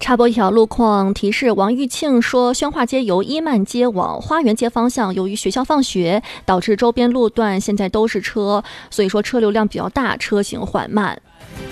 插播一条路况提示：王玉庆说，宣化街由伊曼街往花园街方向，由于学校放学，导致周边路段现在都是车，所以说车流量比较大，车行缓慢。